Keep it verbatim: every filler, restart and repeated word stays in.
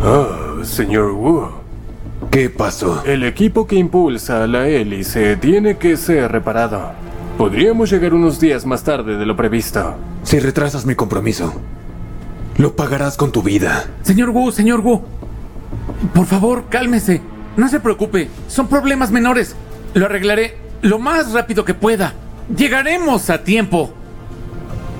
Ah, señor Wu. ¿Qué pasó? El equipo que impulsa a la hélice tiene que ser reparado. Podríamos llegar unos días más tarde de lo previsto. Si retrasas mi compromiso, lo pagarás con tu vida. Señor Wu, señor Wu. Por favor, cálmese. No se preocupe, son problemas menores. Lo arreglaré lo más rápido que pueda. Llegaremos a tiempo.